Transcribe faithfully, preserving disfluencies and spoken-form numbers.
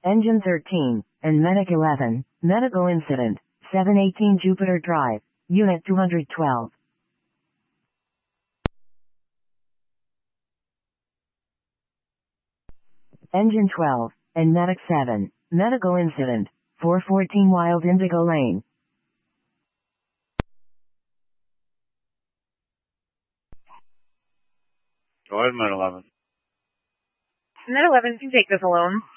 Engine thirteen, and Medic eleven, medical incident, seven eighteen Jupiter Drive, Unit two hundred twelve. Engine twelve, and Medic seven, medical incident, four fourteen Wild Indigo Lane. Go ahead, Med eleven. Med eleven can take this alone.